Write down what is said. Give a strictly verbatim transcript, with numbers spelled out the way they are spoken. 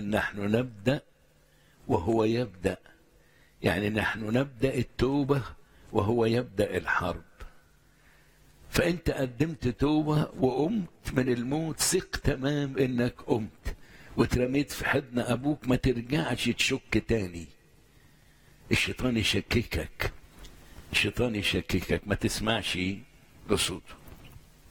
نحن نبدأ وهو يبدأ، يعني نحن نبدأ التوبة وهو يبدأ الحرب. فأنت قدمت توبة وقمت من الموت، ثق تمام إنك قمت واترميت في حضن أبوك، ما ترجعش تشك تاني. الشيطان يشككك، الشيطان يشككك، ما تسمعش لصوته.